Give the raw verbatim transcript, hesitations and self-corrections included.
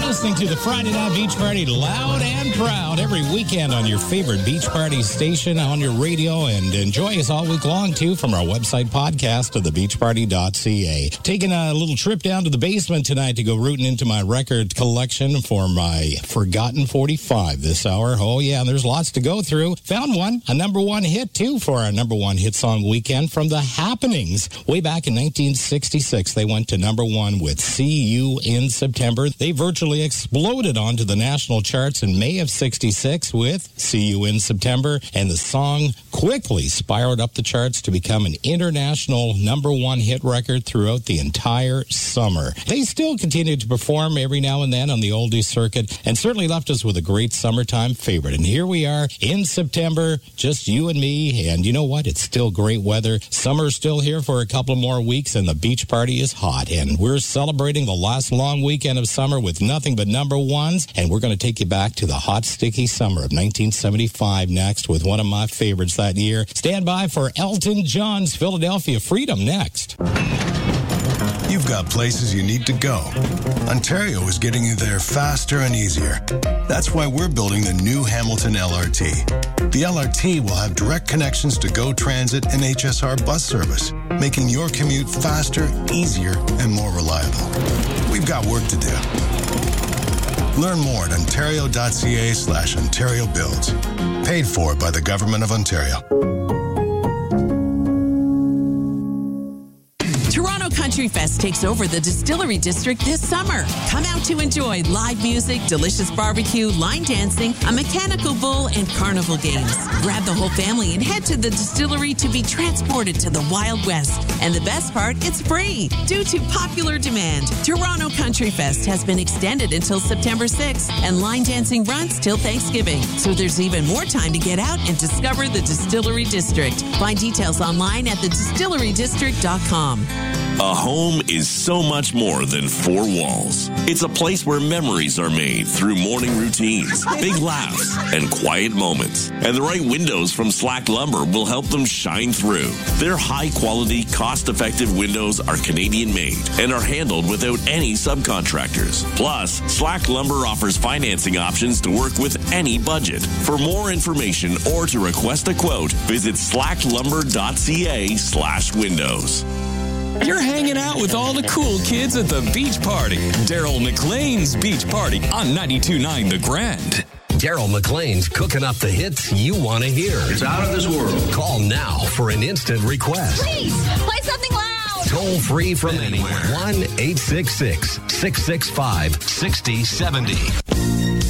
listening to the Friday Night Beach Party loud and proud every weekend on your favorite beach party station on your radio, and enjoy us all week long, too, from our website podcast of the beach party dot c a. Taking a little trip down to the basement tonight to go rooting into my record collection for my Forgotten forty-five this hour. Oh, yeah, there's lots to go through. Found one, a number one hit, too, for our number one hit song weekend from The Happenings. Way back in nineteen sixty-six, they went to number one with See You in September. They virtually exploded onto the national charts in May of sixty-six with See You in September, and the song quickly spiraled up the charts to become an international number one hit record throughout the entire summer. They still continue to perform every now and then on the oldies circuit, and certainly left us with a great summertime favorite. And here we are in September, just you and me, and you know what? It's still great weather. Summer's still here for a couple more weeks, and the beach party is hot, and we're celebrating the last long weekend of summer with nothing but number ones, and we're going to take you back to the hot, sticky summer of nineteen seventy-five next with one of my favorites that year. Stand by for Elton John's Philadelphia Freedom next. You've got places you need to go. Ontario is getting you there faster and easier. That's why we're building the new Hamilton L R T. The L R T will have direct connections to GO Transit and H S R bus service, making your commute faster, easier, and more reliable. We've got work to do. Learn more at ontario.ca slash Ontario Builds. Paid for by the Government of Ontario. Toronto Country Fest takes over the Distillery District this summer. Come out to enjoy live music, delicious barbecue, line dancing, a mechanical bull, and carnival games. Grab the whole family and head to the distillery to be transported to the Wild West. And the best part, it's free due to popular demand. Toronto Country Fest has been extended until September sixth, and line dancing runs till Thanksgiving. So there's even more time to get out and discover the Distillery District. Find details online at the distillery district dot com. A home is so much more than four walls. It's a place where memories are made through morning routines, big laughs, and quiet moments. And the right windows from Slack Lumber will help them shine through. Their high-quality, cost-effective windows are Canadian-made and are handled without any subcontractors. Plus, Slack Lumber offers financing options to work with any budget. For more information or to request a quote, visit slack lumber dot c a slash windows. You're hanging out with all the cool kids at the beach party. Daryl McLean's Beach Party on ninety-two point nine The Grand. Daryl McLean's cooking up the hits you want to hear. It's out of this world. Call now for an instant request. Please, play something loud. Toll free from anywhere. one eight six six, six six five, six zero seven zero.